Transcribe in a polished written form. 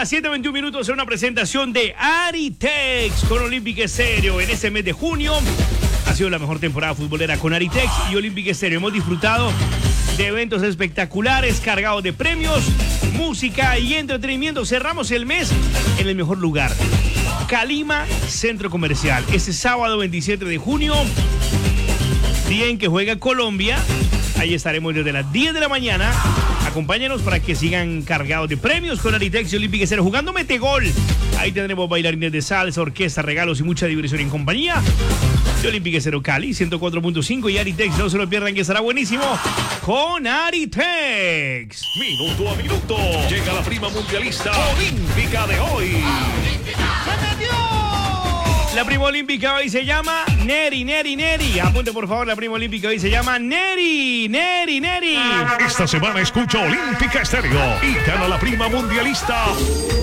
7:21 minutos en una presentación de Aritex con Olympic Estéreo. En este mes de junio ha sido la mejor temporada futbolera con Aritex y Olympic Estéreo. Hemos disfrutado de eventos espectaculares cargados de premios, música y entretenimiento. Cerramos el mes en el mejor lugar, Calima Centro Comercial. Este sábado 27 de junio, día en que juega Colombia. Ahí estaremos desde las 10 de la mañana. Acompáñanos para que sigan cargados de premios con Aritex y Olympic Estéreo jugando Metegol. Ahí tendremos bailarines de salsa, orquesta, regalos y mucha diversión en compañía de Olympic Estéreo Cali 104.5 y Aritex. No se lo pierdan, que estará buenísimo con Aritex. Minuto a minuto llega la prima mundialista olímpica de hoy. La prima olímpica hoy se llama Neri. Apunte por favor, la prima olímpica hoy se llama Neri. Esta semana escucha Olímpica Estéreo y gana la prima mundialista